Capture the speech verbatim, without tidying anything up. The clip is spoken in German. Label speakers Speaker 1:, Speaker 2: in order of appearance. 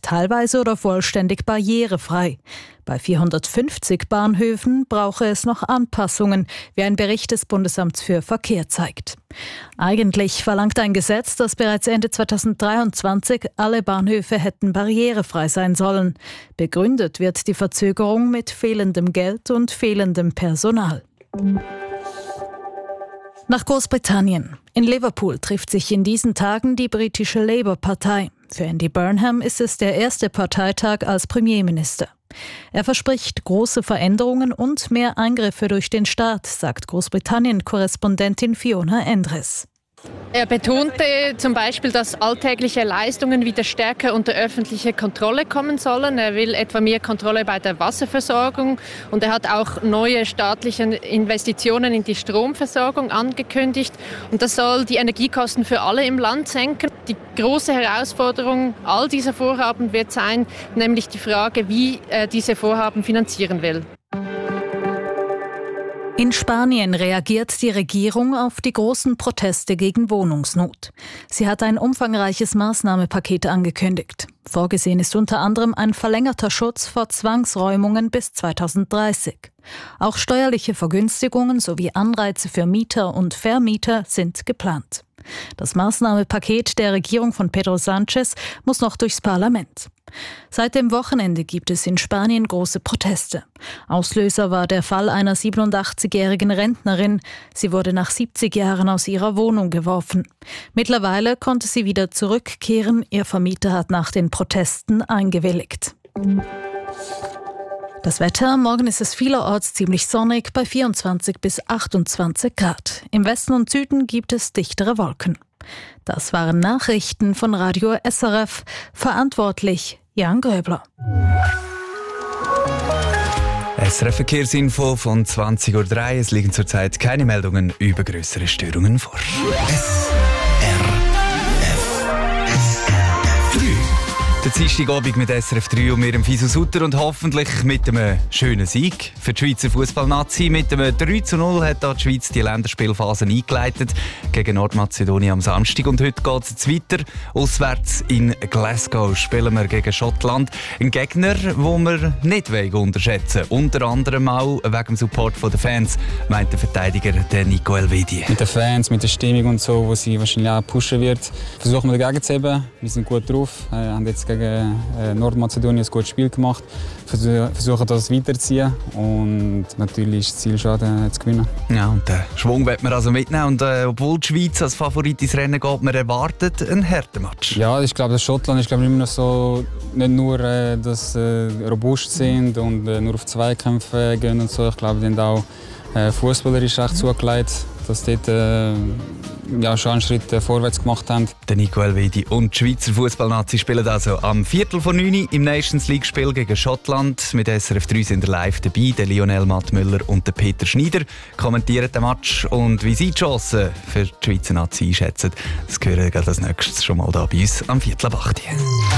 Speaker 1: teilweise oder vollständig barrierefrei. Bei vierhundertfünfzig Bahnhöfen brauche es noch Anpassungen, wie ein Bericht des Bundesamts für Verkehr zeigt. Eigentlich verlangt ein Gesetz, dass bereits Ende zweitausenddreiundzwanzig alle Bahnhöfe hätten barrierefrei sein sollen. Begründet wird die Verzögerung mit fehlendem Geld und fehlendem Personal. Nach Großbritannien. In Liverpool trifft sich in diesen Tagen die britische Labour-Partei. Für Andy Burnham ist es der erste Parteitag als Premierminister. Er verspricht große Veränderungen und mehr Eingriffe durch den Staat, sagt Großbritannien-Korrespondentin Fiona Endres.
Speaker 2: Er betonte zum Beispiel, dass alltägliche Leistungen wieder stärker unter öffentliche Kontrolle kommen sollen. Er will etwa mehr Kontrolle bei der Wasserversorgung und er hat auch neue staatliche Investitionen in die Stromversorgung angekündigt. Und das soll die Energiekosten für alle im Land senken. Die große Herausforderung all dieser Vorhaben wird sein, nämlich die Frage, wie er diese Vorhaben finanzieren will.
Speaker 1: In Spanien reagiert die Regierung auf die großen Proteste gegen Wohnungsnot. Sie hat ein umfangreiches Maßnahmenpaket angekündigt. Vorgesehen ist unter anderem ein verlängerter Schutz vor Zwangsräumungen bis zweitausenddreißig. Auch steuerliche Vergünstigungen sowie Anreize für Mieter und Vermieter sind geplant. Das Maßnahmenpaket der Regierung von Pedro Sánchez muss noch durchs Parlament. Seit dem Wochenende gibt es in Spanien große Proteste. Auslöser war der Fall einer siebenundachtzigjährigen Rentnerin. Sie wurde nach siebzig Jahren aus ihrer Wohnung geworfen. Mittlerweile konnte sie wieder zurückkehren. Ihr Vermieter hat nach den Protesten eingewilligt. Das Wetter, morgen ist es vielerorts ziemlich sonnig bei vierundzwanzig bis achtundzwanzig Grad. Im Westen und Süden gibt es dichtere Wolken. Das waren Nachrichten von Radio S R F. Verantwortlich Jan Gröbler.
Speaker 3: S R F Verkehrsinfo von zwanzig Uhr drei. Es liegen zurzeit keine Meldungen über größere Störungen vor. S R F drei. Der Dienstagabend mit S R F drei und mir, dem Fisu Sutter, und hoffentlich mit einem schönen Sieg für die Schweizer Fußballnazi. Mit einem drei zu null hat die Schweiz die Länderspielphase eingeleitet gegen Nordmazedonien am Samstag. Und heute geht es jetzt weiter. Auswärts in Glasgow spielen wir gegen Schottland. Ein Gegner, den wir nicht unterschätzen wollen. Unter anderem auch wegen dem Support der Fans, meint der Verteidiger der Nico Elvedi.
Speaker 4: Mit den Fans, mit der Stimmung und so, wo sie wahrscheinlich auch pushen wird, versuchen wir dagegen zu heben. Wir sind gut drauf, äh, haben jetzt gegen Nordmazedonien ein gutes Spiel gemacht, versuchen das weiterzuziehen und natürlich ist das Ziel schon, zu gewinnen.
Speaker 3: Ja, und den Schwung wird man also mitnehmen, und äh, obwohl die Schweiz als Favorit ins Rennen geht, man erwartet einen harten Match.
Speaker 4: Ja, ich glaube, das Schottland ist glaube ich, immer noch so, nicht nur, äh, dass sie äh, robust sind und äh, nur auf Zweikämpfe gehen und so, ich glaube, die haben auch äh, fußballerisch recht zugelegt, dass sie dort äh, ja, schon einen Schritt äh, vorwärts gemacht haben.
Speaker 3: Der Nico Elvedi und die Schweizer Fußballnazi spielen also am Viertel vor neun im Nations League-Spiel gegen Schottland. Mit S R F drei sind live dabei, der Lionel Mattmüller und der Peter Schneider kommentieren den Match. Und wie sie die Chancen für die Schweizer Nazi einschätzen, das hören wir als nächstes schon mal da bei uns am Viertel ab acht.